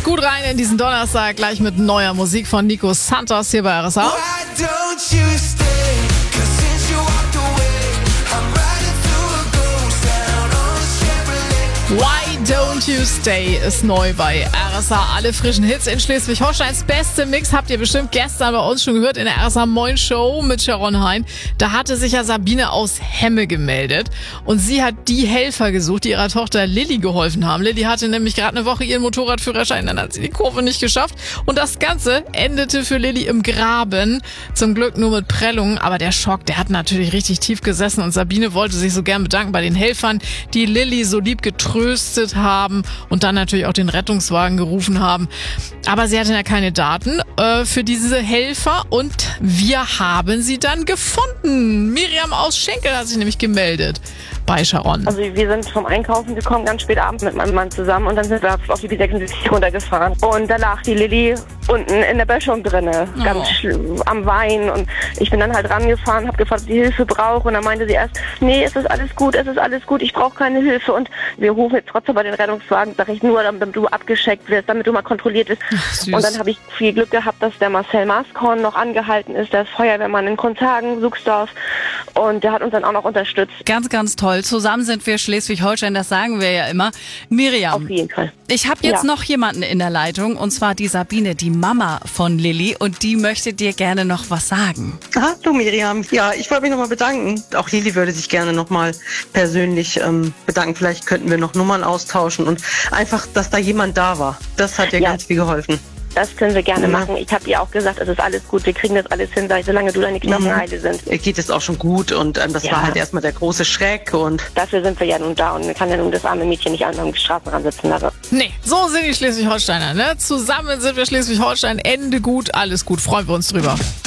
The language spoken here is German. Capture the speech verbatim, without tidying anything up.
Gut rein in diesen Donnerstag, gleich mit neuer Musik von Nico Santos hier bei R S A. Why Don't You Stay ist neu bei R S A. Alle frischen Hits in Schleswig-Holsteins beste Mix habt ihr bestimmt gestern bei uns schon gehört in der R S A Moin Show mit Sharon Hein. Da hatte sich ja Sabine aus Hemme gemeldet und sie hat die Helfer gesucht, die ihrer Tochter Lilly geholfen haben. Lilly hatte nämlich gerade eine Woche ihren Motorradführerschein, dann hat sie die Kurve nicht geschafft und das Ganze endete für Lilly im Graben. Zum Glück nur mit Prellungen, aber der Schock, der hat natürlich richtig tief gesessen und Sabine wollte sich so gern bedanken bei den Helfern, die Lilly so lieb getröstet haben und dann natürlich auch den Rettungswagen gerufen haben. Aber sie hatten ja keine Daten äh, für diese Helfer und wir haben sie dann gefunden. Miriam aus Schenkel hat sich nämlich gemeldet bei Sharon. Also wir sind vom Einkaufen gekommen, ganz spät abends mit meinem Mann zusammen und dann sind wir auf die B sechsundsiebzig runtergefahren. Und da lag die Lilly unten in der Böschung drinne, Oh. ganz schlimm, am Weinen. Und ich bin dann halt rangefahren, habe gefragt, ob sie Hilfe braucht. Und dann meinte sie erst, nee, es ist alles gut, es ist alles gut, ich brauche keine Hilfe. Und wir rufen jetzt trotzdem bei den Rettungswagen, sag ich nur, damit du abgescheckt wirst, damit du mal kontrolliert wirst. Ach, süß. Und dann habe ich viel Glück gehabt, dass der Marcel Maskorn noch angehalten ist, der ist Feuerwehrmann in Kunshagen, Suchsdorf. Und der hat uns dann auch noch unterstützt. Ganz, ganz toll. Zusammen sind wir Schleswig-Holstein, das sagen wir ja immer. Miriam, Auf jeden Fall. ich habe jetzt Ja. noch jemanden in der Leitung und zwar die Sabine, die Mama von Lilly und die möchte dir gerne noch was sagen. Hallo Miriam. Ja, ich wollte mich nochmal bedanken. Auch Lilly würde sich gerne nochmal persönlich ähm, bedanken. Vielleicht könnten wir noch Nummern austauschen und einfach, dass da jemand da war. Das hat dir Ja. ganz viel geholfen. Das können wir gerne Ja. machen. Ich habe ihr auch gesagt, es ist alles gut, wir kriegen das alles hin, sag ich, solange du deine Knochen Mhm. heile sind. Ihr geht es auch schon gut und ähm, das Ja. war halt erstmal der große Schreck und Dafür sind wir ja nun da und kann ja nun das arme Mädchen nicht einfach am Straßenrand sitzen lassen. Nee, so sind die Schleswig-Holsteiner, ne? Zusammen sind wir Schleswig-Holstein. Ende gut, alles gut. Freuen wir uns drüber.